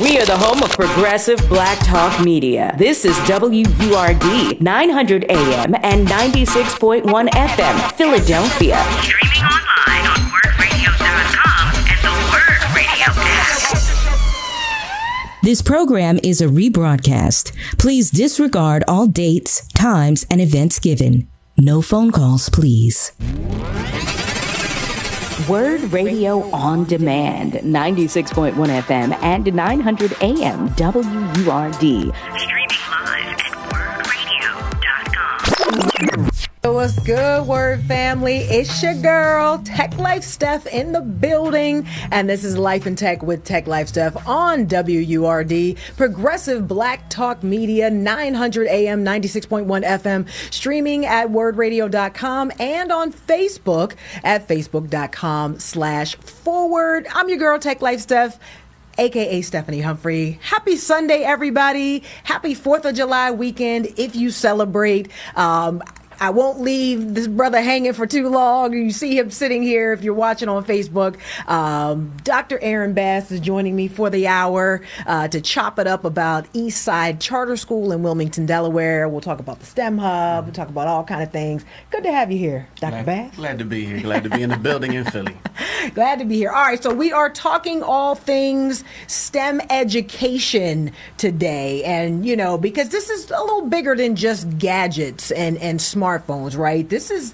We are the home of progressive black talk media. This is WURD 900 AM and 96.1 FM, Philadelphia. Streaming online on wordradio.com and the Word Radio app. This program is a rebroadcast. Please disregard all dates, times, and events given. No phone calls, please. Word Radio on Demand, 96.1 FM and 900 AM, WURD. Streaming live at wordradio.com. What's good, Word family? It's your girl, Tech Life Steph in the building. And this is Life in Tech with Tech Life Steph on WURD, Progressive Black Talk Media, 900 AM, 96.1 FM, streaming at wordradio.com and on Facebook at facebook.com/forward. I'm your girl, Tech Life Steph, aka Stephanie Humphrey. Happy Sunday, everybody. Happy 4th of July weekend if you celebrate. I won't leave this brother hanging for too long. You see him sitting here if you're watching on Facebook. Dr. Aaron Bass is joining me for the hour to chop it up about Eastside Charter School in Wilmington, Delaware. We'll talk about the STEM Hub. We'll talk about all kind of things. Good to have you here, Dr. Bass. Glad to be here. Glad to be in the building in Philly. Glad to be here. All right, so we are talking all things STEM education today. And, you know, because this is a little bigger than just gadgets and smartphones, right? This is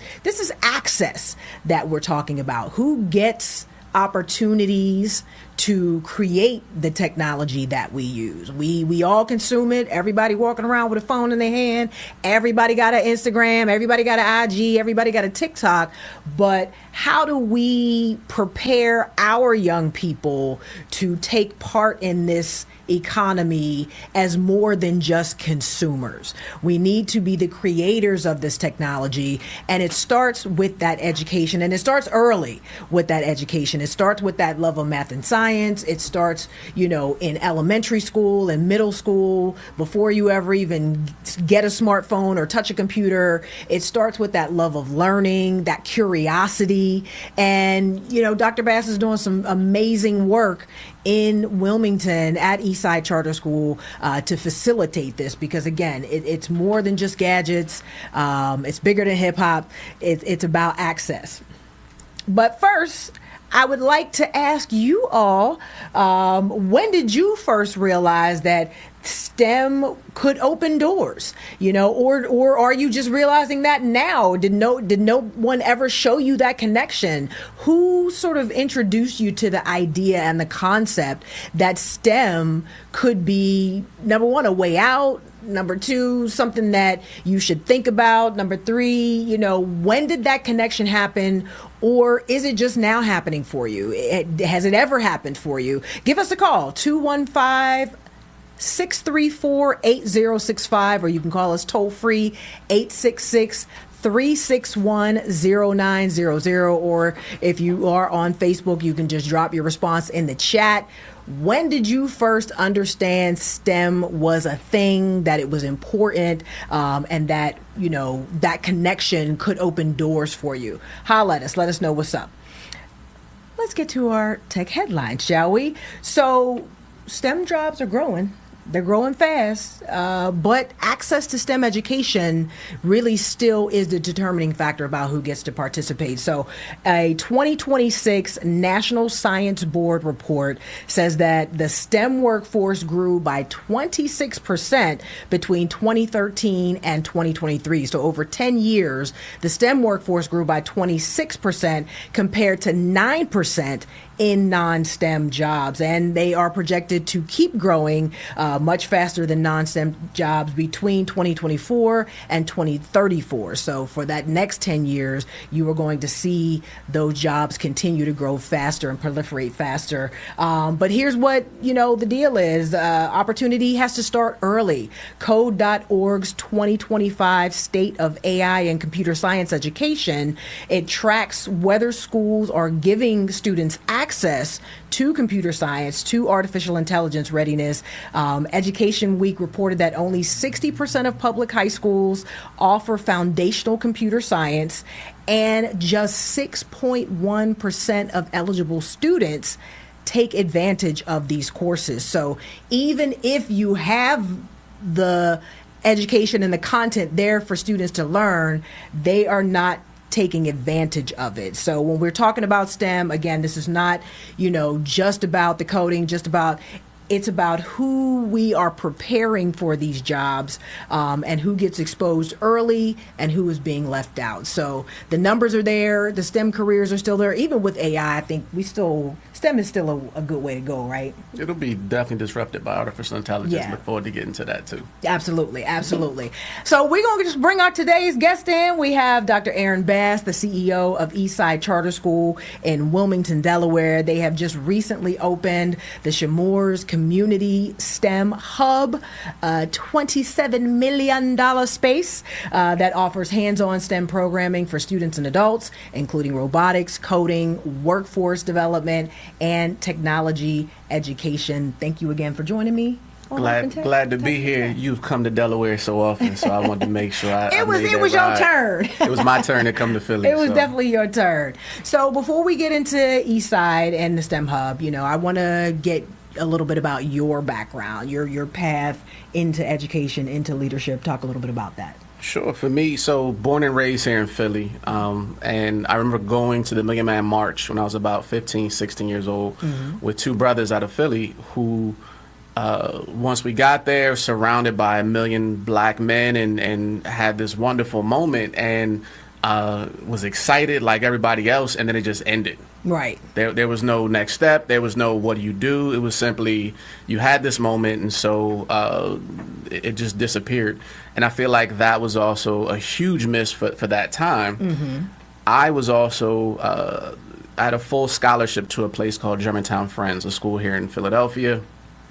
access that we're talking about. Who gets opportunities to create the technology that we use? We all consume it. Everybody walking around with a phone in their hand. Everybody got an Instagram. Everybody got an IG. Everybody got a TikTok. But how do we prepare our young people to take part in this economy as more than just consumers? We need to be the creators of this technology, and it starts with that education, and it starts early with that education. It starts with that love of math and science. It starts, you know, in elementary school and middle school, before you ever even get a smartphone or touch a computer. It starts with that love of learning, that curiosity. And, you know, Dr. Bass is doing some amazing work in Wilmington at Eastside Charter School to facilitate this, because again, it's more than just gadgets. It's bigger than hip hop. It's about access. But first, I would like to ask you all, when did you first realize that STEM could open doors, you know, or are you just realizing that now? Did no one ever show you that connection? Who sort of introduced you to the idea and the concept that STEM could be, number one, a way out, number two, something that you should think about, number three, you know, when did that connection happen? Or is it just now happening for you? Has it ever happened for you? Give us a call, 215-634-8065, or you can call us toll free, 866-361-0900. Or if you are on Facebook, you can just drop your response in the chat. When did you first understand STEM was a thing, that it was important, and that, you know, that connection could open doors for you? Holla at us. Let us know what's up. Let's get to our tech headlines, shall we? So STEM jobs are growing. They're growing fast, but access to STEM education really still is the determining factor about who gets to participate. So a 2026 National Science Board report says that the STEM workforce grew by 26% between 2013 and 2023. So over 10 years, the STEM workforce grew by 26% compared to 9% in non-STEM jobs, and they are projected to keep growing much faster than non-STEM jobs between 2024 and 2034. So for that next 10 years, you are going to see those jobs continue to grow faster and proliferate faster. But here's what, you know, the deal is. Opportunity has to start early. Code.org's 2025 State of AI and Computer Science Education, it tracks whether schools are giving students access to computer science, to artificial intelligence readiness. Education Week reported that only 60% of public high schools offer foundational computer science, and just 6.1% of eligible students take advantage of these courses. So even if you have the education and the content there for students to learn, they are not taking advantage of it. So when we're talking about STEM, again, this is not, just about the coding, it's about who we are preparing for these jobs, and who gets exposed early and who is being left out. So the numbers are there. The STEM careers are still there. Even with AI, I think STEM is still a good way to go, right? It'll be definitely disrupted by artificial intelligence. Yeah. Look forward to getting to that, too. Absolutely. So we're going to just bring our today's guest in. We have Dr. Aaron Bass, the CEO of Eastside Charter School in Wilmington, Delaware. They have just recently opened the Chemours Community STEM Hub, a $27 million space that offers hands-on STEM programming for students and adults, including robotics, coding, workforce development, and technology education. Thank you again for joining me. Glad to be here. You've come to Delaware so often, so I wanted to make sure it was your turn. It was my turn to come to Philly. It was definitely your turn. So before we get into Eastside and the STEM Hub, I want to get a little bit about your background, your path into education, into leadership. Talk a little bit about that. Sure. For me, so born and raised here in Philly, and I remember going to the Million Man March when I was about 15, 16 years old with two brothers out of Philly who, once we got there, surrounded by a million black men and had this wonderful moment and was excited like everybody else, and then it just ended. Right. There was no next step. There was no what do you do. It was simply you had this moment, and so it just disappeared. And I feel like that was also a huge miss for that time. I was also I had a full scholarship to a place called Germantown Friends, a school here in Philadelphia.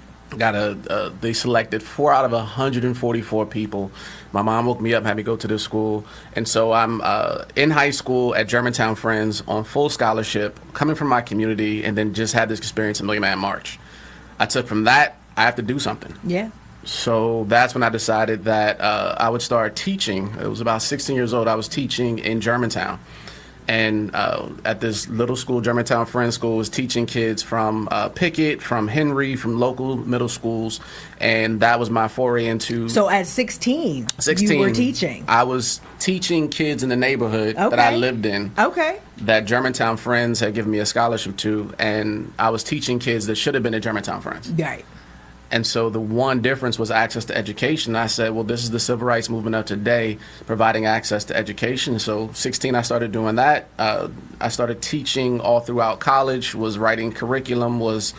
They selected 4 out of 144 people. My mom woke me up, had me go to this school. And so I'm in high school at Germantown Friends on full scholarship, coming from my community, and then just had this experience in Million Man March. I took from that, I have to do something. Yeah. So that's when I decided that I would start teaching. It was about 16 years old. I was teaching in Germantown. And at this little school, Germantown Friends School, was teaching kids from Pickett, from Henry, from local middle schools. And that was my foray into... So at 16, you were teaching? I was teaching kids in the neighborhood that I lived in. Okay. That Germantown Friends had given me a scholarship to. And I was teaching kids that should have been at Germantown Friends. Right. And so the one difference was access to education. I said, well, this is the civil rights movement of today, providing access to education. So 16, I started doing that. I started teaching all throughout college, was writing curriculum, was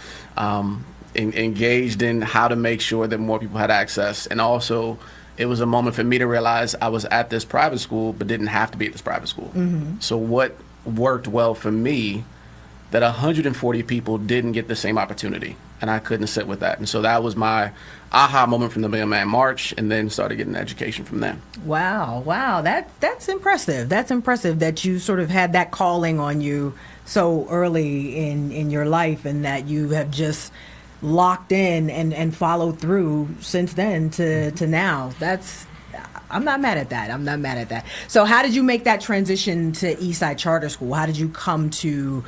engaged in how to make sure that more people had access. And also, it was a moment for me to realize I was at this private school, but didn't have to be at this private school. So what worked well for me, that 140 people didn't get the same opportunity. And I couldn't sit with that. And so that was my aha moment from the Million Man March, and then started getting education from them. Wow. That's impressive. That's impressive that you sort of had that calling on you so early in your life, and that you have just locked in and followed through since then to now. I'm not mad at that. So how did you make that transition to Eastside Charter School? How did you come to...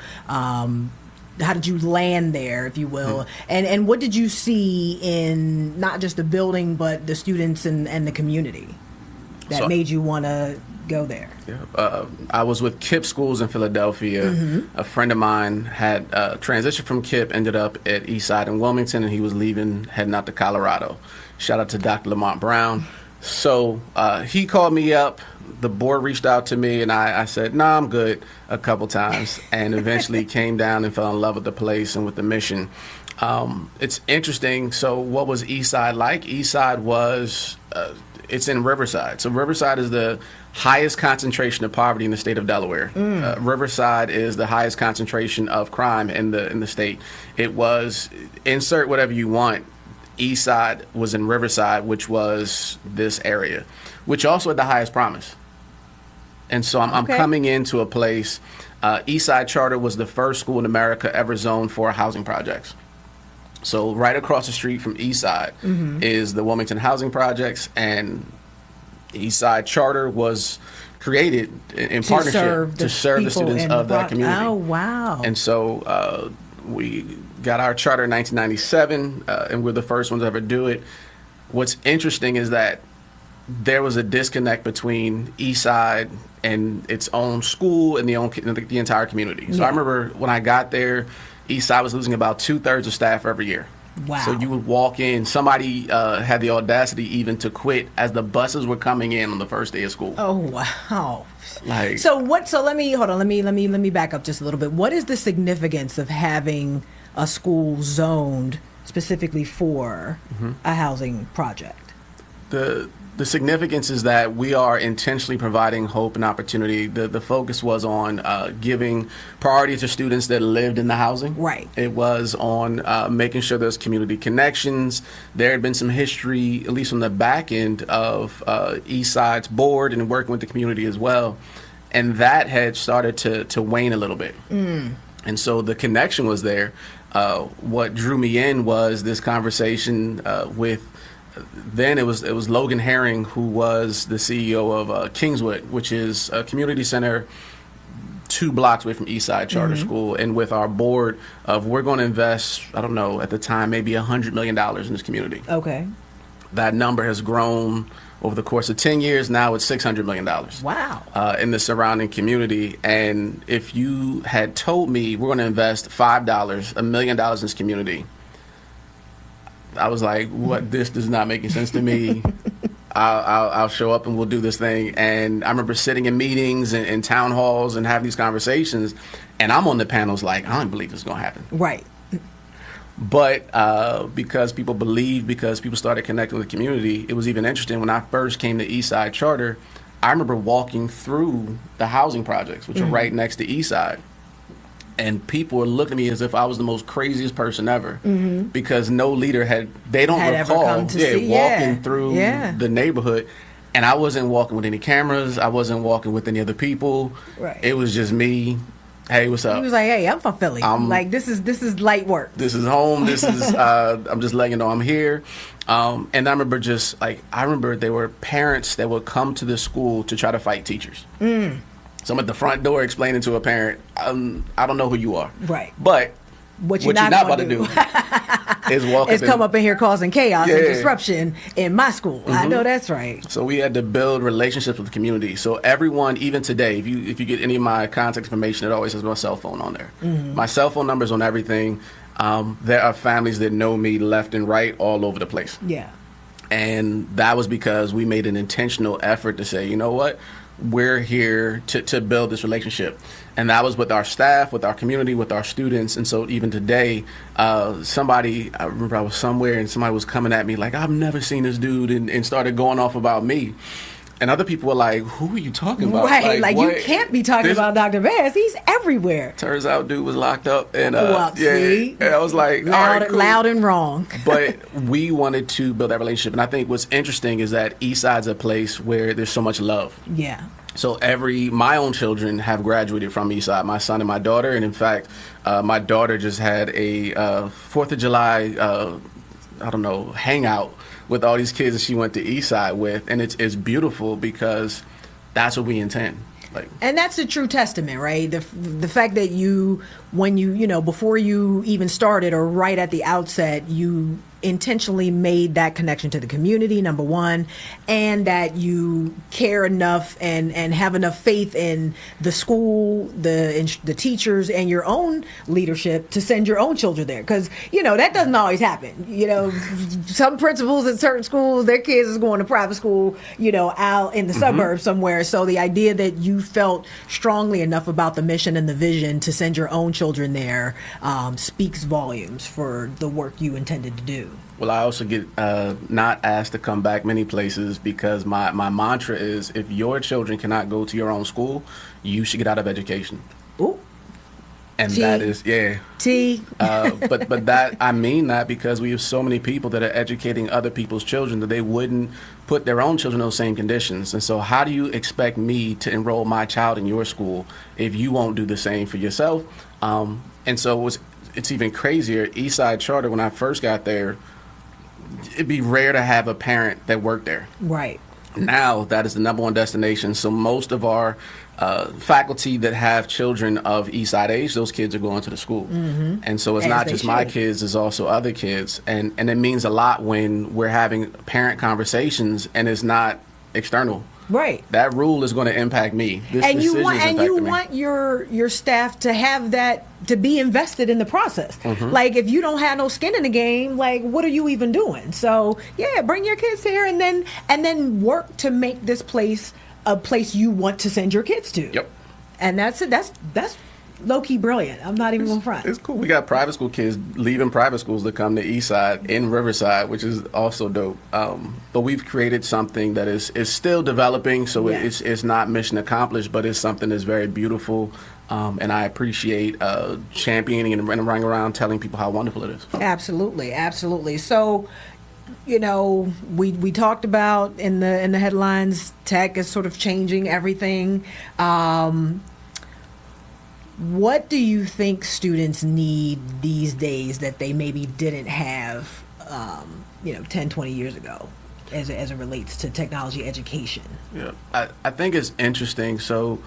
how did you land there, if you will? And what did you see in not just the building, but the students and the community that made you want to go there? Yeah. I was with KIPP Schools in Philadelphia. A friend of mine had transitioned from KIPP, ended up at Eastside in Wilmington, and he was leaving, heading out to Colorado. Shout out to Dr. Lamont Brown. So he called me up. The board reached out to me, and I said, "No, I'm good," a couple times, and eventually came down and fell in love with the place and with the mission. It's interesting. So what was Eastside like? Eastside was, it's in Riverside. So Riverside is the highest concentration of poverty in the state of Delaware. Riverside is the highest concentration of crime in the state. It was, insert whatever you want, Eastside was in Riverside, which was this area, which also had the highest promise. And so I'm coming into a place, Eastside Charter was the first school in America ever zoned for housing projects. So right across the street from Eastside is the Wilmington Housing Projects, and Eastside Charter was created in partnership to serve the students of that community. Oh, wow. And so we got our charter in 1997, and we're the first ones to ever do it. What's interesting is that there was a disconnect between Eastside and its own school and the entire community. So I remember when I got there, Eastside was losing about 2/3 of staff every year. Wow. So you would walk in, somebody had the audacity even to quit as the buses were coming in on the first day of school. Oh, wow. Like, So let me back up just a little bit. What is the significance of having a school zoned specifically for a housing project? The significance is that we are intentionally providing hope and opportunity. The focus was on giving priority to students that lived in the housing. Right. It was on making sure there's community connections. There had been some history, at least on the back end of Eastside's board and working with the community as well. And that had started to wane a little bit. And so the connection was there. What drew me in was this conversation with then it was Logan Herring, who was the CEO of Kingswood, which is a community center 2 blocks away from Eastside Charter School. And with our board of, we're going to invest, I don't know, at the time, maybe $100 million in this community. Okay. That number has grown over the course of 10 years. Now it's $600 million. Wow. In the surrounding community. And if you had told me we're going to invest $5, $1 million in this community, I was like, "What? This does not make any sense to me." I'll show up and we'll do this thing. And I remember sitting in meetings and town halls and having these conversations, and I'm on the panels like, I don't believe this is going to happen. Right. But because people believed, because people started connecting with the community, it was even interesting. When I first came to Eastside Charter, I remember walking through the housing projects, which are right next to Eastside. And people were looking at me as if I was the most craziest person ever, because no leader had ever recall come to see, walking through the neighborhood. And I wasn't walking with any cameras. I wasn't walking with any other people. Right. It was just me. Hey, what's up? He was like, "Hey, I'm from Philly. Like this is light work. This is home. This is I'm just letting you know I'm here." And I remember there were parents that would come to the school to try to fight teachers. So I'm at the front door explaining to a parent, I don't know who you are. Right. But what you're not not about to do is walk is come up in here causing chaos and Yeah. disruption in my school. I know that's right. So we had to build relationships with the community. So everyone, even today, if you get any of my contact information, it always has my cell phone on there. My cell phone number is on everything. There are families that know me left and right all over the place. Yeah. And that was because we made an intentional effort to say, you know what? We're here to build this relationship. And that was with our staff, with our community, with our students. And so even today, I remember I was somewhere and somebody was coming at me like, I've never seen this dude, and started going off about me. And other people were like, who are you talking about? Right, like you can't be talking about Dr. Bass. He's everywhere. Turns out dude was locked up. And see? And I was like, loud, all right, cool. Loud and wrong. But we wanted to build that relationship. And I think what's interesting is that Eastside's a place where there's so much love. Yeah. So my own children have graduated from Eastside, my son and my daughter. And in fact, my daughter just had a 4th of July, hangout with all these kids that she went to Eastside with. And it's beautiful because that's what we intend. And that's a true testament, right? The fact that before you even started or right at the outset, you intentionally made that connection to the community, number one, and that you care enough and have enough faith in the school, the teachers, and your own leadership to send your own children there. Because, that doesn't always happen. Some principals at certain schools, their kids is going to private school, out in the suburbs somewhere. So the idea that you felt strongly enough about the mission and the vision to send your own children there speaks volumes for the work you intended to do. Well, I also get not asked to come back many places because my mantra is, if your children cannot go to your own school, you should get out of education. Ooh. And that is, but that, I mean that because we have so many people that are educating other people's children that they wouldn't put their own children in those same conditions. And so how do you expect me to enroll my child in your school if you won't do the same for yourself? And so it's even crazier. Eastside Charter, when I first got there, it'd be rare to have a parent that worked there. Right. now that is the number one destination. So most of our faculty that have children of Eastside age, those kids are going to the school. And so it's As not they just my should. kids, it's also other kids. And it means a lot when we're having parent conversations and it's not external. Right. That rule is going to impact me. This And you decision want is and you impacting me. want your staff to have that, to be invested in the process. Like, if you don't have no skin in the game, like, what are you even doing? So yeah, bring your kids here and then work to make this place a place you want to send your kids to. Yep. And that's it. That's low key brilliant. I'm not even going to front. It's cool. We got private school kids leaving private schools to come to Eastside in Riverside, which is also dope. But we've created something that is still developing, so Yeah. it's not mission accomplished, but it's something that's very beautiful. And I appreciate championing and running around telling people how wonderful it is. Absolutely, absolutely. So, you know, we talked about in the headlines, tech is sort of changing everything. What do you think students need these days that they maybe didn't have, 10, 20 years ago, as it relates to technology education? Yeah, I think it's interesting. So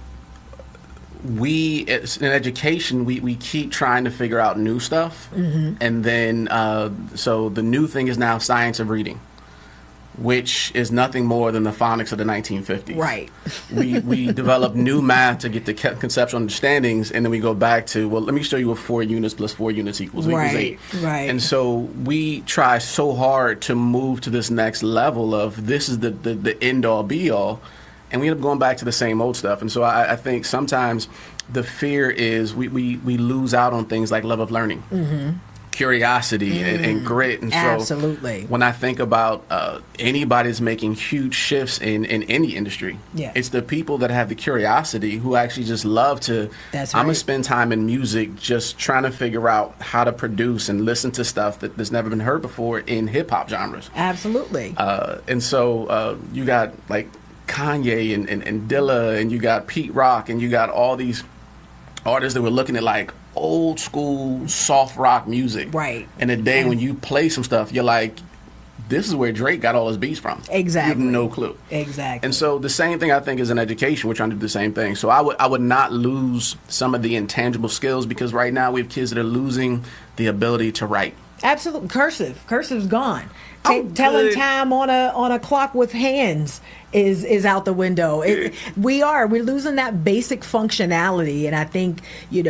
in education, we keep trying to figure out new stuff. And then, so the new thing is now science of reading, which is nothing more than the phonics of the 1950s. Right. We develop new math to get the conceptual understandings, and then we go back to, well, let me show you what 4 units plus 4 units equals. Right, 8. right. And so we try so hard to move to this next level of this is the end-all, be-all, and we end up going back to the same old stuff. And so I think sometimes the fear is we lose out on things like love of learning. Curiosity and grit. And so Absolutely. when I think about anybody's making huge shifts in any industry, Yeah. it's the people that have the curiosity who actually just love to, That's I'm going right. to spend time in music just trying to figure out how to produce and listen to stuff that's never been heard before in hip-hop genres. Absolutely. And so you got like Kanye and Dilla, and you got Pete Rock, and you got all these artists that were looking at like old school soft rock music. Right. And the day when you play some stuff, you're like, this is where Drake got all his beats from. Exactly. You have no clue. Exactly. And so the same thing I think is in education. We're trying to do the same thing. So I would not lose some of the intangible skills, because right now we have kids that are losing the ability to write. Absolutely. Cursive's gone. Oh, Telling good. time on a clock with hands is out the window. We're losing that basic functionality, and I think,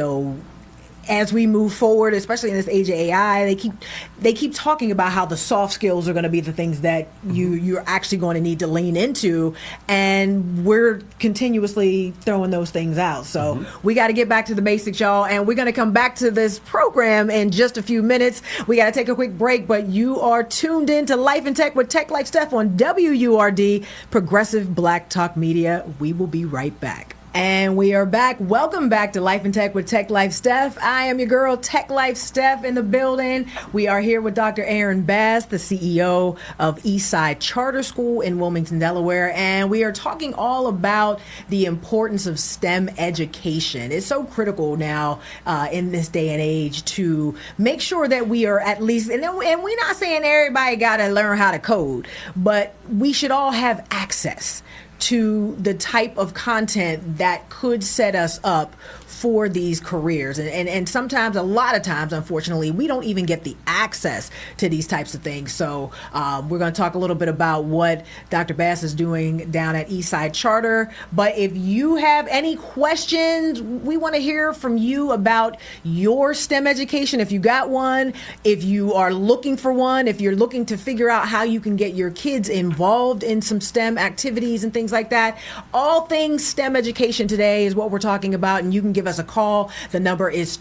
as we move forward, especially in this age of AI, they keep talking about how the soft skills are going to be the things that you're actually going to need to lean into, and we're continuously throwing those things out. So we got to get back to the basics, y'all, and we're going to come back to this program in just a few minutes. We got to take a quick break, but you are tuned in to Life in Tech with Tech Life Steph on WURD, Progressive Black Talk Media. We will be right back. And we are back. Welcome back to Life in Tech with Tech Life Steph. I am your girl, Tech Life Steph, in the building. We are here with Dr. Aaron Bass, the CEO of Eastside Charter School in Wilmington, Delaware. And we are talking all about the importance of STEM education. It's so critical now in this day and age to make sure that we are at least, and we're not saying everybody got to learn how to code, but we should all have access to the type of content that could set us up for these careers. And sometimes, a lot of times, unfortunately, we don't even get the access to these types of things. So we're going to talk a little bit about what Dr. Bass is doing down at Eastside Charter. But if you have any questions, we want to hear from you about your STEM education. If you got one, if you are looking for one, if you're looking to figure out how you can get your kids involved in some STEM activities and things like that, all things STEM education today is what we're talking about. And you can give us a call. The number is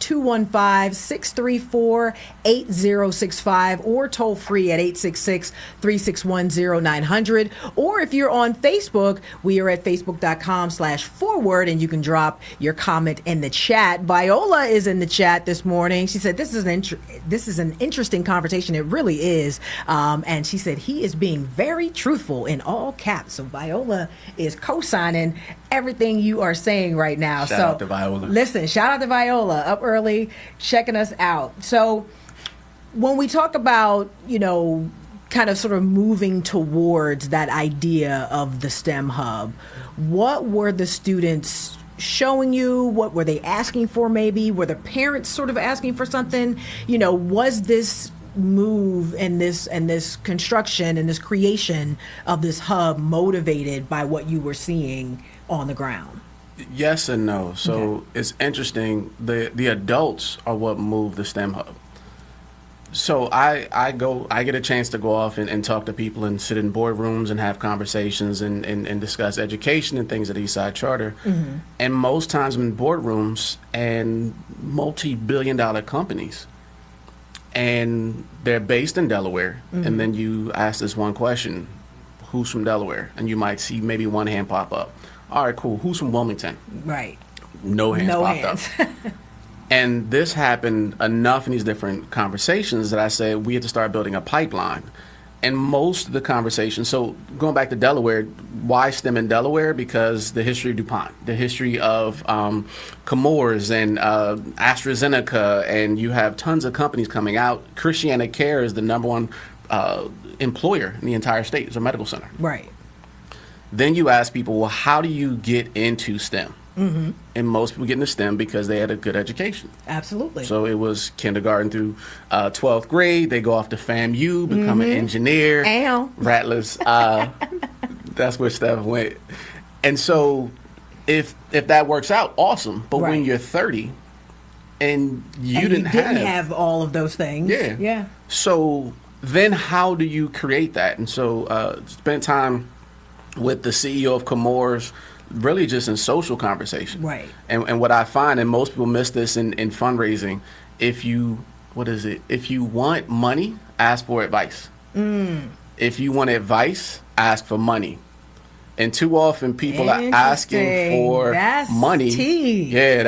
215-634-8065 or toll free at 866-361-0900. Or if you're on Facebook, we are at facebook.com/forward, and you can drop your comment in the chat. Viola is in the chat this morning. She said, this is an interesting conversation. It really is. And she said he is being very truthful in all caps. So Viola is co-signing everything you are saying right now. Shout out to Viola. Listen, shout out to Viola, up early, checking us out. So when we talk about, kind of sort of moving towards that idea of the STEM hub, what were the students showing you? What were they asking for maybe? Were the parents sort of asking for something? You know, was this move and this construction and this creation of this hub motivated by what you were seeing on the ground? Yes and no. So it's interesting. The adults are what moved the STEM hub. So I get a chance to go off and talk to people and sit in boardrooms and have conversations and discuss education and things at Eastside Charter. And most times I'm in boardrooms and multi-billion-dollar companies, and they're based in Delaware. And then you ask this one question: who's from Delaware? And you might see maybe one hand pop up. All right, cool. Who's from Wilmington? Right. No hands popped up. And this happened enough in these different conversations that I said we had to start building a pipeline. And most of the conversations, so going back to Delaware, why STEM in Delaware? Because the history of DuPont, the history of Chemours and AstraZeneca, and you have tons of companies coming out. Christiana Care is the number one employer in the entire state. It's a medical center. Right. Then you ask people, well, how do you get into STEM? And most people get into STEM because they had a good education. Absolutely. So it was kindergarten through 12th grade. They go off to FAMU, become an engineer. Ow. Rattlers. That's where Steph went. And so if that works out, awesome. But when you're 30 and you didn't have all of those things. Yeah. So then how do you create that? And so spent time with the CEO of Chemours, really just in social conversation. Right. And what I find, and most people miss this in fundraising, if you want money, ask for advice. If you want advice, ask for money. And too often people are asking for money. Yeah,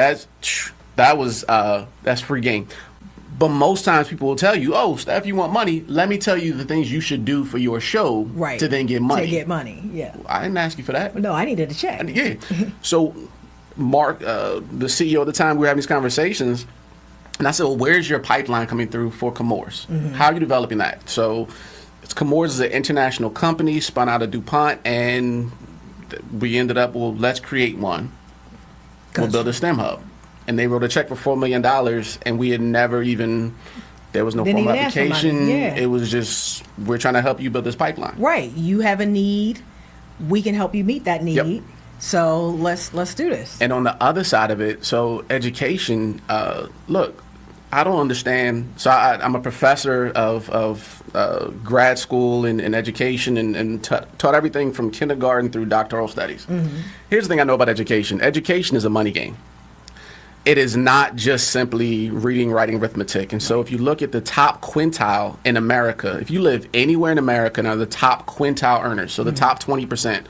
that's free game. But most times people will tell you, oh, Steph, you want money? Let me tell you the things you should do for your show to then get money. To get money, yeah. I didn't ask you for that. No, I needed a check. Yeah. So Mark, the CEO at the time, we were having these conversations, and I said, well, where's your pipeline coming through for Chemours? How are you developing that? So Chemours is an international company, spun out of DuPont, and we ended up, well, let's create one. We'll build a STEM hub. And they wrote a check for $4 million, and we had never even, there was no formal application. It was just, we're trying to help you build this pipeline. Right. You have a need. We can help you meet that need. Yep. So let's do this. And on the other side of it, so education, look, I don't understand. So I'm a professor of grad school and education and taught everything from kindergarten through doctoral studies. Here's the thing I know about education. Education is a money game. It is not just simply reading, writing, arithmetic. And so if you look at the top quintile in America, if you live anywhere in America and are the top quintile earners, so the top 20%,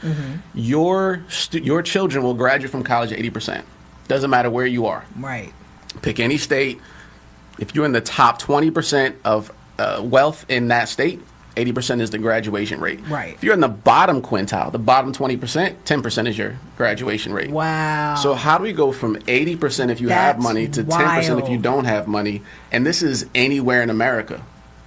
your children will graduate from college at 80%. Doesn't matter where you are. Right. Pick any state. If you're in the top 20% of wealth in that state, 80% is the graduation rate. Right. If you're in the bottom quintile, the bottom 20%, 10% is your graduation rate. Wow. So how do we go from 80% if you have money to 10% if you don't have money? And this is anywhere in America.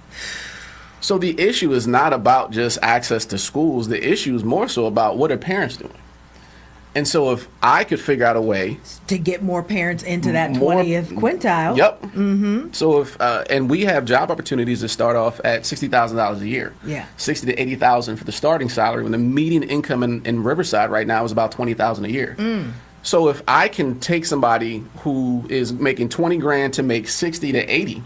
So the issue is not about just access to schools. The issue is more so about what are parents doing? And so if I could figure out a way to get more parents into that 20th quintile. Yep. So if and we have job opportunities that start off at $60,000 a year. Yeah. $60,000 to $80,000 for the starting salary, when the median income in Riverside right now is about $20,000 a year. So if I can take somebody who is making $20,000 to make 60 to 80,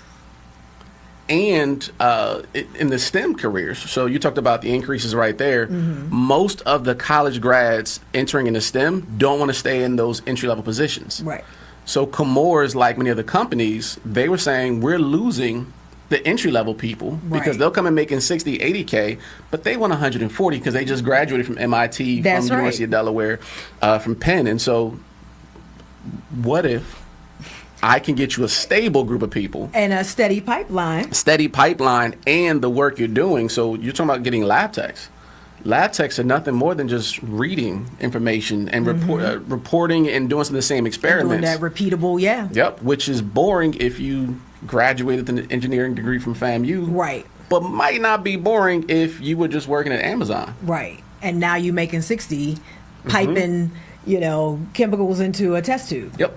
and in the STEM careers, so you talked about the increases right there, most of the college grads entering into STEM don't want to stay in those entry-level positions. Right. So Chemours, like many other companies, they were saying we're losing the entry-level people because they'll come in making 60, 80K, but they want 140 because they just graduated from MIT, from the University of Delaware, from Penn. And so what if I can get you a stable group of people. And a steady pipeline. Steady pipeline and the work you're doing. So you're talking about getting lab techs. Lab techs are nothing more than just reading information and reporting and doing some of the same experiments. And doing that repeatable, Yep, which is boring if you graduated with an engineering degree from FAMU. Right. but might not be boring if you were just working at Amazon. Right. And now you making 60 piping, chemicals into a test tube. Yep.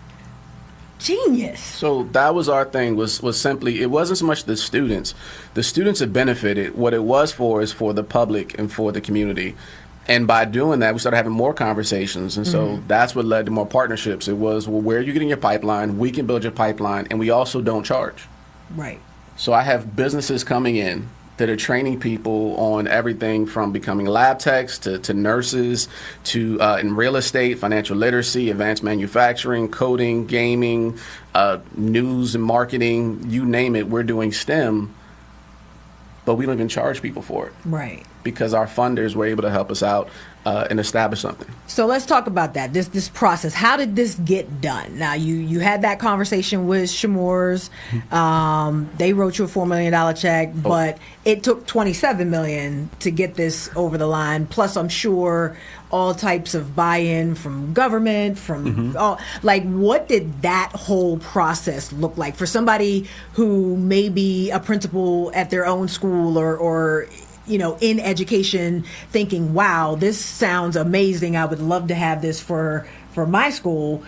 Genius. So that was our thing, was simply, it wasn't so much the students. The students had benefited. What it was for is for the public and for the community. And by doing that, we started having more conversations. And so that's what led to more partnerships. It was, well, where are you getting your pipeline? We can build your pipeline. And we also don't charge. Right. So I have businesses coming in that are training people on everything from becoming lab techs to nurses to in real estate, financial literacy, advanced manufacturing, coding, gaming, news and marketing, you name it. We're doing STEM, but we don't even charge people for it. Right. Because our funders were able to help us out and establish something. So let's talk about that. This process. How did this get done? Now you had that conversation with Chemours. They wrote you a $4 million check, but it took $27 million to get this over the line. Plus, I'm sure all types of buy-in from government, from all. Like, what did that whole process look like for somebody who may be a principal at their own school or in education, thinking, wow, this sounds amazing. I would love to have this for my school.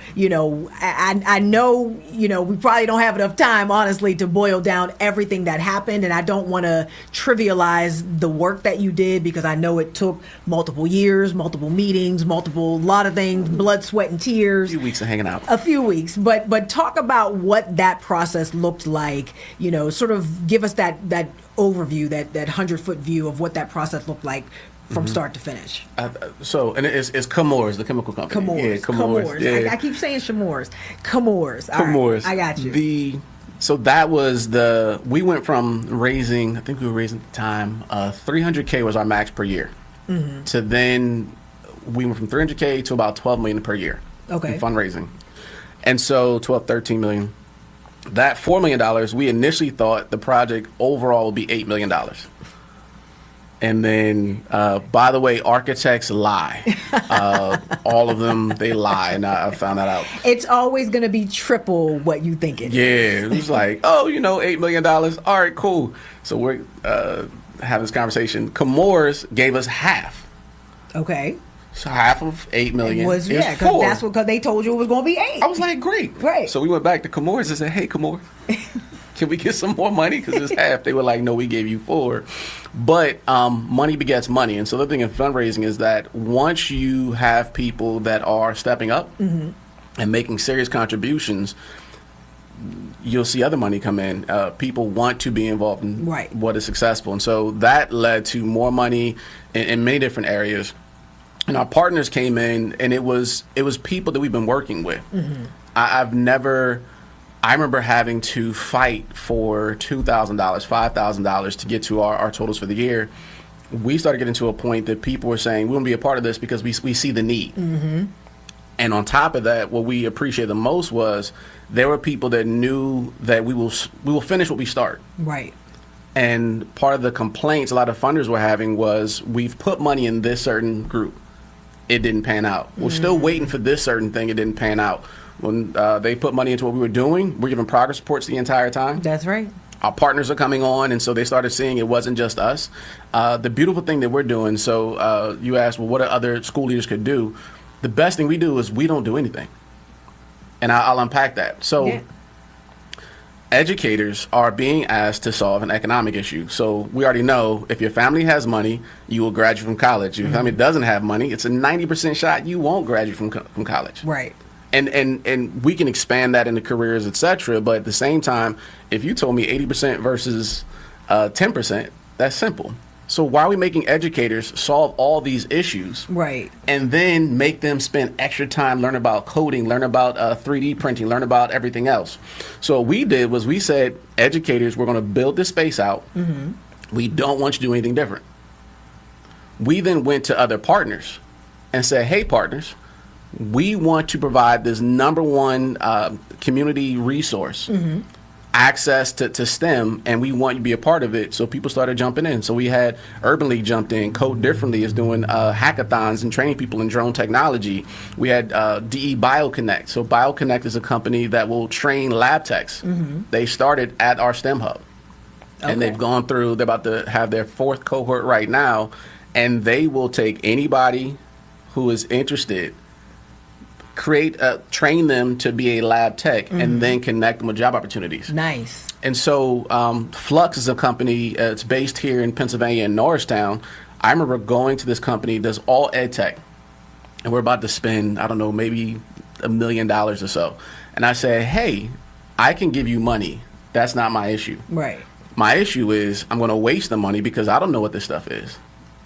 I know, we probably don't have enough time, honestly, to boil down everything that happened. And I don't want to trivialize the work that you did, because I know it took multiple years, multiple meetings, lot of things, blood, sweat, and tears. A few weeks of hanging out. A few weeks. But talk about what that process looked like, sort of give us that overview, that 100-foot view of what that process looked like from start to finish. And it's Chemours, the chemical company. Chemours. Yeah. I keep saying Chemours. Chemours. All Chemours. right. I got you. So that was we went from raising, I think we were raising at the time, $300K was our max per year. To then we went from $300K to about $12 million per year. Okay. In fundraising. And so $13 million. That $4 million, we initially thought the project overall would be $8 million. And then, by the way, architects lie. All of them, they lie, and I found that out. It's always going to be triple what you think it is. Yeah, it was like, $8 million. All right, cool. So we're having this conversation. Chemours gave us half. Okay. So half of $8 million was, is because $4. because they told you it was going to be 8. I was like, great. Right. So we went back to Chemours and said, hey, Chemours, can we get some more money? Because it's half. They were like, no, we gave you 4. But money begets money. And so the thing in fundraising is that once you have people that are stepping up and making serious contributions, you'll see other money come in. People want to be involved in what is successful. And so that led to more money in many different areas. And our partners came in, and it was people that we've been working with. I remember having to fight for $2,000, $5,000 to get to our totals for the year. We started getting to a point that people were saying, we want to be a part of this because we see the need. And on top of that, what we appreciated the most was there were people that knew that we will finish what we start. Right. And part of the complaints a lot of funders were having was, we've put money in this certain group. It didn't pan out. We're still waiting for this certain thing. It didn't pan out. When they put money into what we were doing, we're giving progress reports the entire time. That's right. Our partners are coming on, and so they started seeing it wasn't just us. The beautiful thing that we're doing, so you asked, well, what other school leaders could do? The best thing we do is we don't do anything. And I'll unpack that. So educators are being asked to solve an economic issue. So we already know if your family has money, you will graduate from college. If your family doesn't have money, it's a 90% shot you won't graduate from college. Right. And we can expand that into careers, etc. But at the same time, if you told me 80% versus 10%, that's simple. So why are we making educators solve all these issues? Right. And then make them spend extra time, learn about coding, learn about 3D printing, learn about everything else. So what we did was we said, educators, we're going to build this space out. We don't want you to do anything different. We then went to other partners and said, hey, partners, we want to provide this number one community resource. Access to STEM, and we want you to be a part of it. So people started jumping in. So we had Urban League jumped in. Code Differently is doing hackathons and training people in drone technology. We had DE BioConnect. So BioConnect is a company that will train lab techs. They started at our STEM hub. And they've gone through, they're about to have their 4th cohort right now, and they will take anybody who is interested, train them to be a lab tech, and then connect them with job opportunities. Nice. And so Flux is a company, it's based here in Pennsylvania in Norristown. I remember going to this company that's all ed tech, and we're about to spend, I don't know, maybe $1 million or so. And I said, hey, I can give you money. That's not my issue. Right. My issue is I'm going to waste the money because I don't know what this stuff is.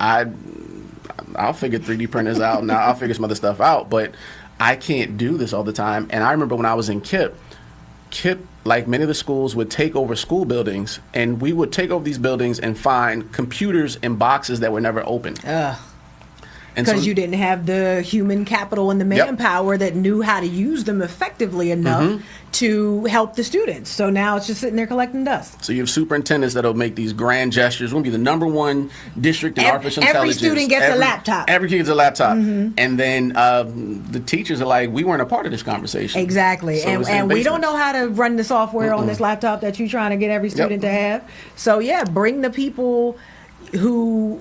I'll figure 3D printers out, and I'll figure some other stuff out, but I can't do this all the time. And I remember when I was in KIPP, like many of the schools, would take over school buildings, and we would take over these buildings and find computers in boxes that were never opened. Because you didn't have the human capital and the manpower that knew how to use them effectively enough to help the students. So now it's just sitting there collecting dust. So you have superintendents that'll make these grand gestures. We're going to be the #1 district in artificial intelligence. Every student gets a laptop. Every kid gets a laptop. And then the teachers are like, we weren't a part of this conversation. Exactly. So and we don't know how to run the software on this laptop that you're trying to get every student to have. So, yeah, bring the people who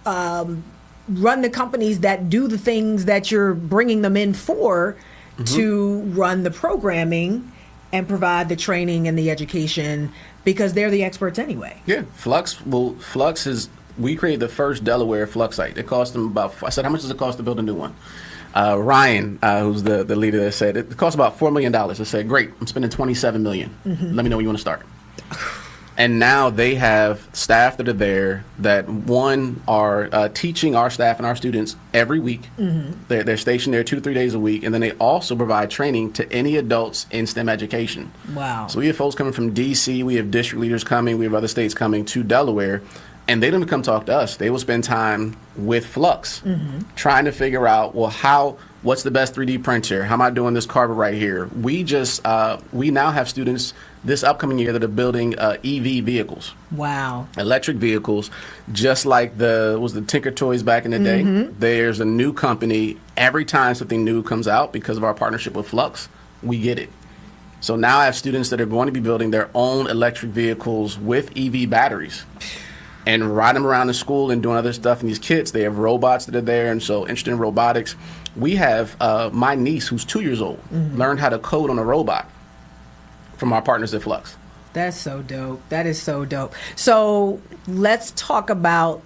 run the companies that do the things that you're bringing them in for to run the programming and provide the training and the education, because they're the experts anyway. Yeah, Flux is, we created the first Delaware Flux site. It cost them about, I said, how much does it cost to build a new one? Ryan, who's the leader there, said it cost about $4 million. I said, great, I'm spending $27 million. Let me know when you want to start. And now they have staff that are there that, one, are teaching our staff and our students every week. They're stationed there 2 to 3 days a week. And then they also provide training to any adults in STEM education. Wow. So we have folks coming from D.C., we have district leaders coming, we have other states coming to Delaware. And they don't even come talk to us. They will spend time with Flux trying to figure out, well, what's the best 3D printer? How am I doing this carver right here? We now have students this upcoming year that are building EV vehicles. Wow. Electric vehicles, just like the Tinker Toys back in the day. There's a new company. Every time something new comes out, because of our partnership with Flux, we get it. So now I have students that are going to be building their own electric vehicles with EV batteries and riding them around the school and doing other stuff. And these kids, they have robots that are there, and so interested in robotics. We have my niece, who's 2 years old, learned how to code on a robot from our partners at Flux. That's so dope. That is so dope. So let's talk about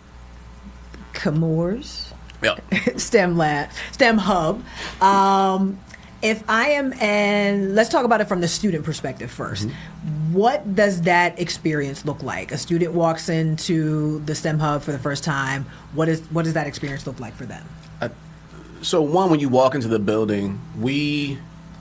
Chemours STEM Lab, STEM Hub. If I am, and let's talk about it from the student perspective first. What does that experience look like? A student walks into the STEM Hub for the first time. What does that experience look like for them? So one, when you walk into the building, we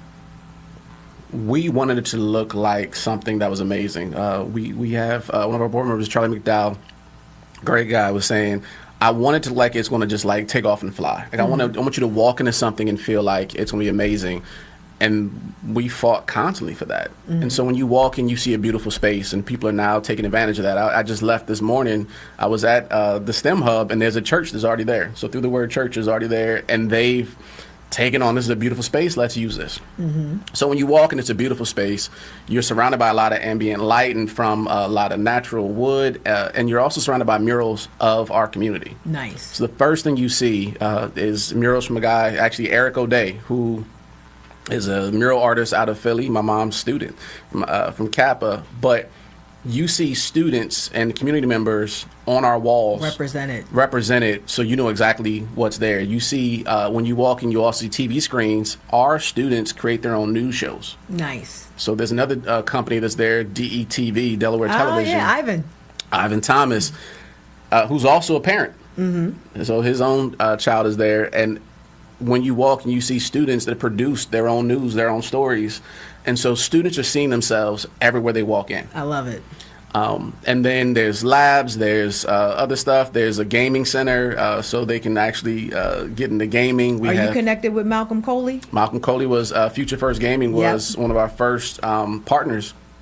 wanted it to look like something that was amazing. We have one of our board members, Charlie McDowell, great guy, was saying, I want it to like it's going to just like take off and fly. Like I want you to walk into something and feel like it's going to be amazing. And we fought constantly for that. And so when you walk in, you see a beautiful space, and people are now taking advantage of that. I just left this morning. I was at the STEM Hub, and there's a church that's already there. So Through the Word Church is already there, and they've taken on, this is a beautiful space, let's use this. So when you walk in, it's a beautiful space. You're surrounded by a lot of ambient light and from a lot of natural wood, and you're also surrounded by murals of our community. Nice. So the first thing you see is murals from a guy, actually Eric O'Day, who is a mural artist out of Philly, my mom's student from Kappa. But you see students and community members on our walls represented, so you know exactly what's there. You see, when you walk in, you also see TV screens. Our students create their own news shows. Nice. So there's another company that's there, DETV, Delaware Television. Oh, yeah, Ivan Thomas, who's also a parent. So his own child is there. And when you walk and you see students that produce their own news, their own stories. And so students are seeing themselves everywhere they walk in. I love it. And then there's labs, there's other stuff. There's a gaming center, so they can actually get into gaming. Are you connected with Malcolm Coley? Malcolm Coley was Future First Gaming was one of our first partners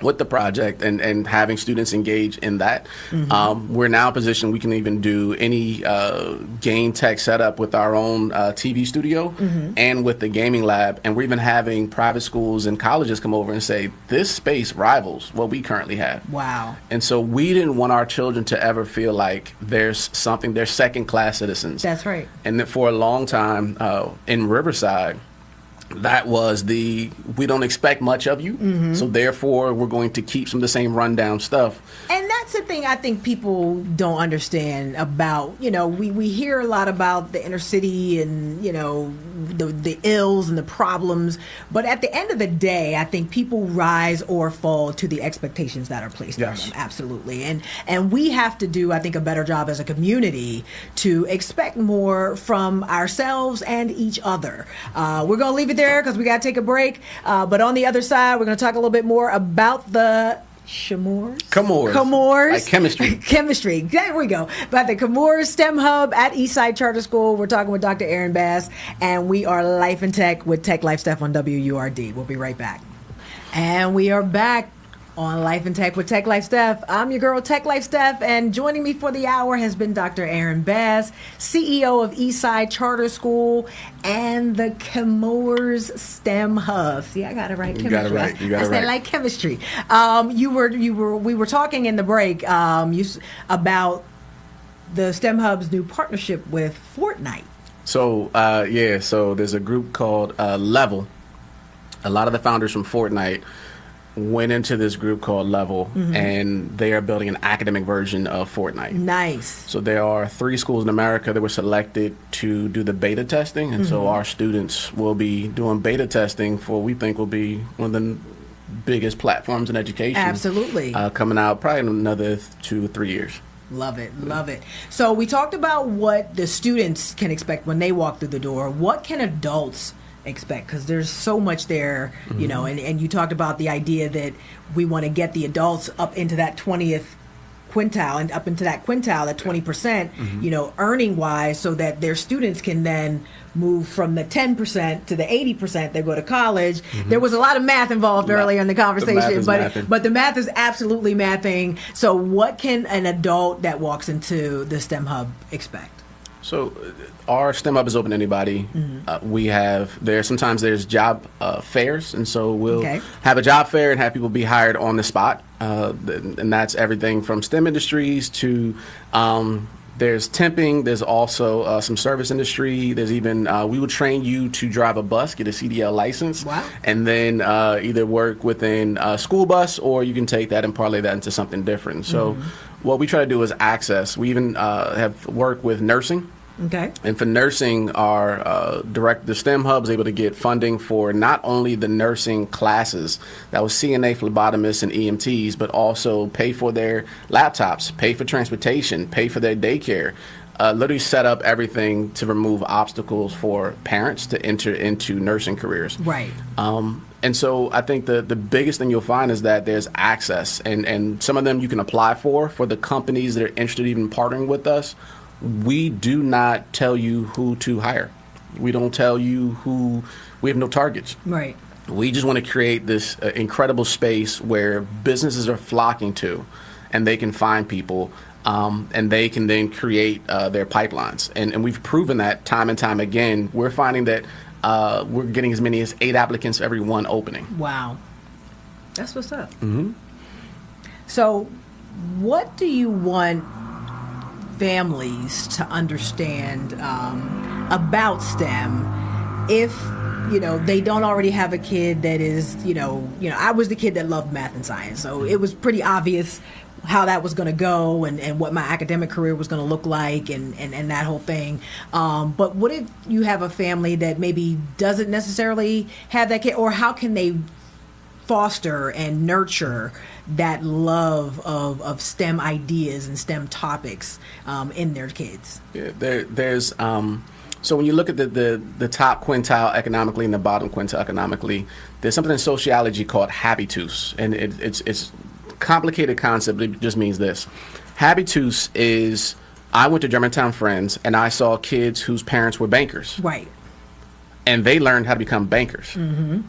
with the project and having students engage in that. We're now in a position we can even do any game tech setup with our own TV studio and with the gaming lab. And we're even having private schools and colleges come over and say, this space rivals what we currently have. Wow. And so we didn't want our children to ever feel like they're second-class citizens. That's right. And that for a long time in Riverside, that was we don't expect much of you, so therefore we're going to keep some of the same rundown stuff. And that's the thing I think people don't understand about, we hear a lot about the inner city and, the ills and the problems. But at the end of the day, I think people rise or fall to the expectations that are placed on them. Absolutely. And we have to do, I think, a better job as a community to expect more from ourselves and each other. We're going to leave it there because we got to take a break. But on the other side, we're going to talk a little bit more about the Chemours. Like chemistry. Chemistry. There we go. About the Chemours STEM Hub at Eastside Charter School. We're talking with Dr. Erin Bass, and we are Life and Tech with Tech Life Steph on WURD. We'll be right back. And we are back on Life and Tech with Tech Life Steph. I'm your girl, Tech Life Steph, and joining me for the hour has been Dr. Erin Bass, CEO of Eastside Charter School and the Chemours STEM Hub. See, I got it right. You got it right. You got it right. Like chemistry. We were talking in the break about the STEM Hub's new partnership with Fortnite. So so there's a group called Level. A lot of the founders from Fortnite went into this group called Level, and they are building an academic version of Fortnite. Nice. So there are 3 schools in America that were selected to do the beta testing, and so our students will be doing beta testing for what we think will be one of the biggest platforms in education. Absolutely. Coming out probably in another 2 or 3 years. Love it. Love it. So we talked about what the students can expect when they walk through the door. What can adults expect? Because there's so much there, and you talked about the idea that we want to get the adults up into that 20th quintile and up into that quintile at 20%, earning wise, so that their students can then move from the 10% to the 80% they go to college. There was a lot of math involved earlier in the conversation, but the math is absolutely mathing. So what can an adult that walks into the STEM Hub expect? So our STEM Hub is open to anybody. Sometimes there's job fairs, and so we'll have a job fair and have people be hired on the spot. And that's everything from STEM industries to there's temping. There's also some service industry. There's even we will train you to drive a bus, get a CDL license, and then either work within a school bus, or you can take that and parlay that into something different. So what we try to do is access. We even have worked with nursing. Okay. And for nursing, the STEM Hub is able to get funding for not only the nursing classes, that was CNA, phlebotomists, and EMTs, but also pay for their laptops, pay for transportation, pay for their daycare. Literally set up everything to remove obstacles for parents to enter into nursing careers. Right. And so I think the biggest thing you'll find is that there's access, and some of them you can apply for the companies that are interested in even partnering with us. We do not tell you who to hire. We don't tell you we have no targets. Right. We just want to create this incredible space where businesses are flocking to, and they can find people, and they can then create their pipelines. And we've proven that time and time again. We're finding that we're getting as many as 8 applicants for every 1 opening. Wow. That's what's up. So what do you want families to understand about STEM if they don't already have a kid that is I was the kid that loved math and science, so it was pretty obvious how that was going to go and what my academic career was going to look like and that whole thing. But what if you have a family that maybe doesn't necessarily have that kid, or how can they foster and nurture that love of STEM ideas and STEM topics in their kids? Yeah, there's so when you look at the top quintile economically and the bottom quintile economically, there's something in sociology called habitus, and it's a complicated concept, but it just means this. Habitus is, I went to Germantown Friends and I saw kids whose parents were bankers. Right. And they learned how to become bankers.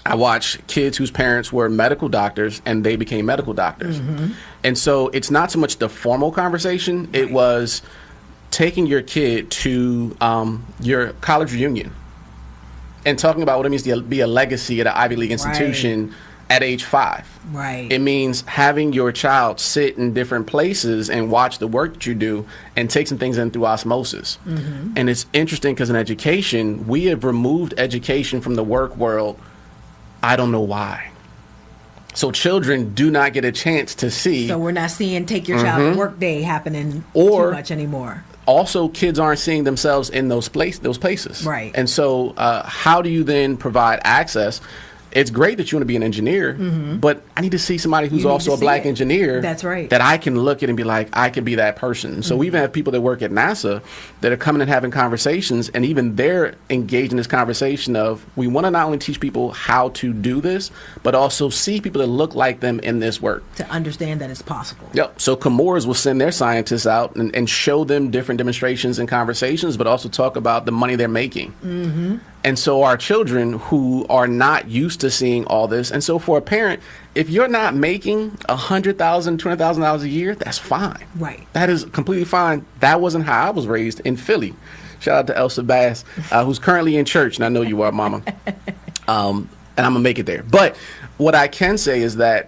I watch kids whose parents were medical doctors and they became medical doctors. And so it's not so much the formal conversation. It was taking your kid to your college reunion and talking about what it means to be a legacy at an Ivy League institution at age 5. Right. It means having your child sit in different places and watch the work that you do and take some things in through osmosis. And it's interesting because in education, we have removed education from the work world. I don't know why. So children do not get a chance to see. So we're not seeing take your child to work day happening Or- too much anymore. Also, kids aren't seeing themselves in those places. Right. And so how do you then provide access? It's great that you want to be an engineer, but I need to see somebody who's You need also to a see black it. engineer. That's right. That I can look at and be like, I could be that person. So we even have people that work at NASA that are coming and having conversations, and even they're engaged in this conversation of, we want to not only teach people how to do this, but also see people that look like them in this work. To understand that it's possible. Yep. So Chemours will send their scientists out and show them different demonstrations and conversations, but also talk about the money they're making. And so our children who are not used to seeing all this, and so for a parent, if you're not making $100,000, $200,000 a year, that's fine. Right. That is completely fine. That wasn't how I was raised in Philly. Shout out to Elsa Bass, who's currently in church, and I know you are, Mama. And I'm gonna make it there. But what I can say is that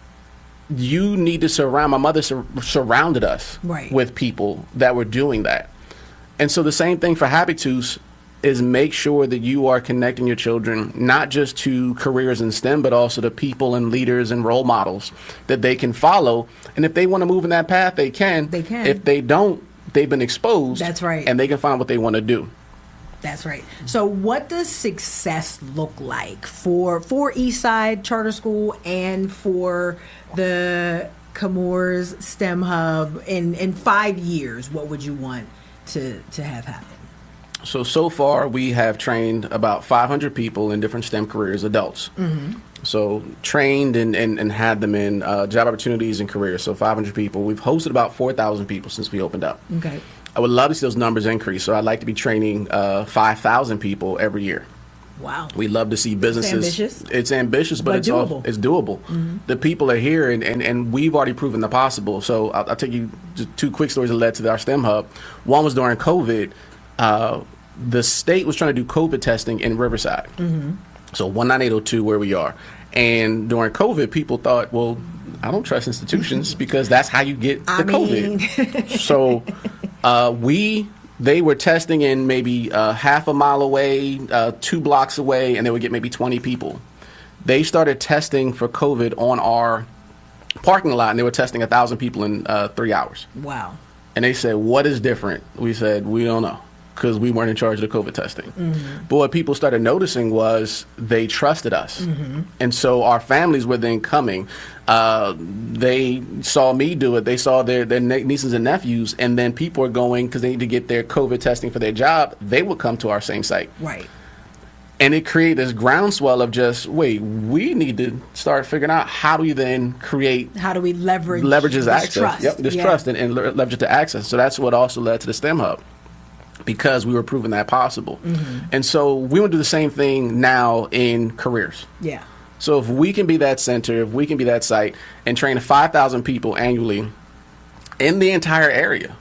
you need to surround. My mother surrounded us with people that were doing that, and so the same thing for Habitus is make sure that you are connecting your children not just to careers in STEM, but also to people and leaders and role models that they can follow. And if they want to move in that path, they can. They can. If they don't, they've been exposed. That's right. And they can find what they want to do. That's right. So what does success look like for Eastside Charter School and for the Chemours STEM Hub in 5 years? What would you want to have happen? So far, we have trained about 500 people in different STEM careers, adults. So trained and had them in job opportunities and careers. So 500 people. We've hosted about 4,000 people since we opened up. Okay. I would love to see those numbers increase. So I'd like to be training 5,000 people every year. Wow. We love to see businesses. It's ambitious, but it's doable. It's doable. The people are here, and we've already proven the possible. So I'll take you just 2 quick stories that led to our STEM Hub. One was during COVID. The state was trying to do COVID testing in Riverside. So 19802 where we are. And during COVID, people thought, well, I don't trust institutions because that's how you get the COVID. So they were testing in maybe half a mile away, 2 blocks away, and they would get maybe 20 people. They started testing for COVID on our parking lot, and they were testing 1,000 people in 3 hours. Wow. And they said, what is different? We said, we don't know, because we weren't in charge of the COVID testing. But what people started noticing was they trusted us. And so our families were then coming. They saw me do it. They saw their nieces and nephews. And then people were going, because they need to get their COVID testing for their job, they would come to our same site. Right. And it created this groundswell of just, wait, we need to start figuring out how do we then create... How do we leverage his access? Trust. Yep, this trust and leverage it to access. So that's what also led to the STEM Hub, because we were proving that possible. And so we want to do the same thing now in careers. Yeah. So if we can be that center, if we can be that site and train 5,000 people annually in the entire area.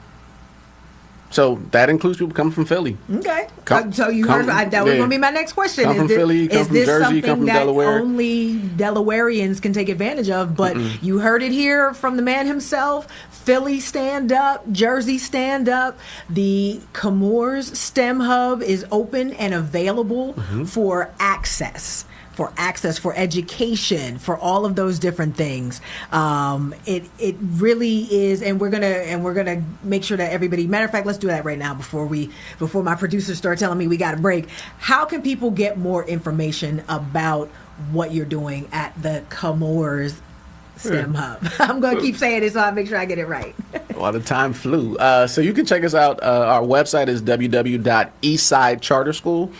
So that includes people coming from Philly. Okay. So you heard that was going to be my next question. Come from Philly, come from Jersey, come from Delaware. Only Delawareans can take advantage of, but you heard it here from the man himself. Philly, stand up. Jersey, stand up. The Chemours STEM Hub is open and available for access. For education, for all of those different things. It really is, and we're gonna make sure that everybody. Matter of fact, let's do that right now before my producers start telling me we got a break. How can people get more information about what you're doing at the Chemours STEM Hub? I'm gonna keep saying it so I make sure I get it right. Well, the time flew. So you can check us out. Our website is www.eastsidecharterschool.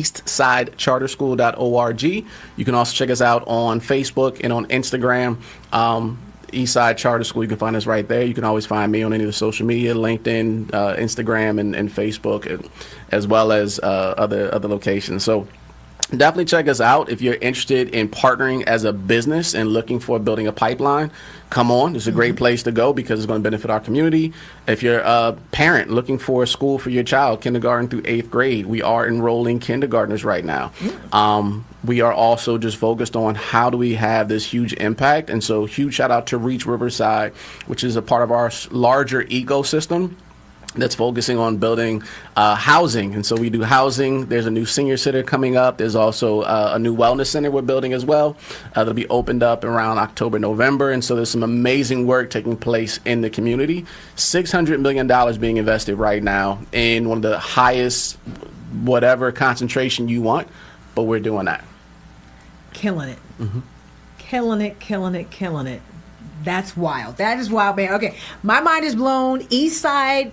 eastsidecharterschool.org. You can also check us out on Facebook and on Instagram. Eastside Charter School, you can find us right there. You can always find me on any of the social media, LinkedIn, Instagram, and Facebook, as well as other locations. So Definitely check us out if you're interested in partnering as a business and looking for building a pipeline. Come on, it's a great place to go because it's going to benefit our community. If you're a parent looking for a school for your child, kindergarten through 8th grade, we are enrolling kindergartners right now. We are also just focused on how do we have this huge impact. And so huge shout out to Reach Riverside, which is a part of our larger ecosystem that's focusing on building housing. And so we do housing. There's a new senior center coming up. There's also a new wellness center we're building as well. That'll be opened up around October, November. And so there's some amazing work taking place in the community. $600 million being invested right now in one of the highest whatever concentration you want, but we're doing that. Killing it. Killing it, killing it, killing it. That's wild. That is wild, man. Okay, my mind is blown. Eastside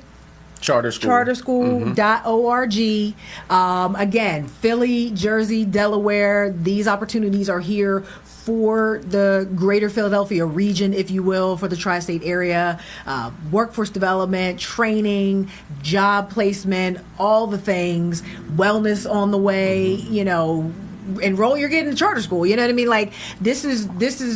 Charterschool.org. Again, Philly, Jersey, Delaware, these opportunities are here for the greater Philadelphia region, if you will, for the tri-state area. Workforce development, training, job placement, all the things, wellness on the way, you know, enroll your kid in charter school. You know what I mean? Like, this is,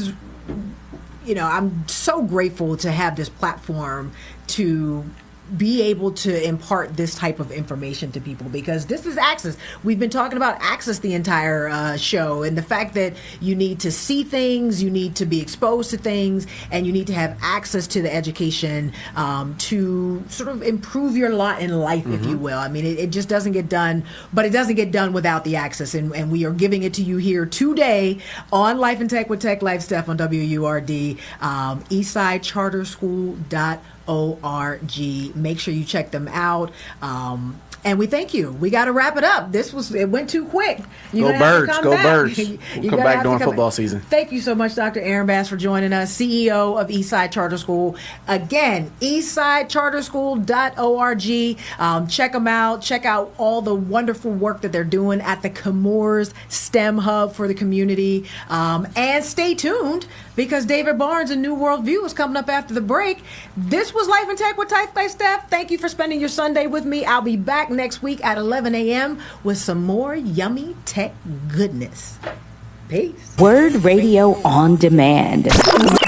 you know, I'm so grateful to have this platform to be able to impart this type of information to people, because this is access. We've been talking about access the entire show, and the fact that you need to see things, you need to be exposed to things, and you need to have access to the education to sort of improve your lot in life, if you will. I mean, it just doesn't get done, but it doesn't get done without the access, and we are giving it to you here today on Life and Tech with Tech Life Steph on WURD, EastSideCharterSchool.org. Make sure you check them out. And we thank you. We got to wrap it up. It went too quick. Go Birds. Go Birds. We'll come back during football season. Thank you so much, Dr. Aaron Bass, for joining us, CEO of Eastside Charter School. Again, EastSideCharterSchool.org. Check them out. Check out all the wonderful work that they're doing at the Chemours STEM Hub for the community. And stay tuned, because David Barnes and New World View is coming up after the break. This was Life and Tech with Tech Life Steph. Thank you for spending your Sunday with me. I'll be back next week at 11 a.m. with some more yummy tech goodness. Peace. Word Radio on Demand.